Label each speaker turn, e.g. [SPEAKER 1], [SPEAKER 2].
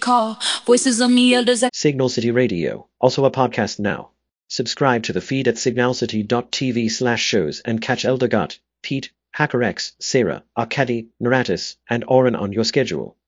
[SPEAKER 1] call. Voices of me elders.
[SPEAKER 2] Signal City Radio, also a podcast now. Subscribe to the feed at signalcity.tv/shows and catch Elder Gott, Pete, HackerX, Sarah, Arkady, Naratis, and Oren on your schedule.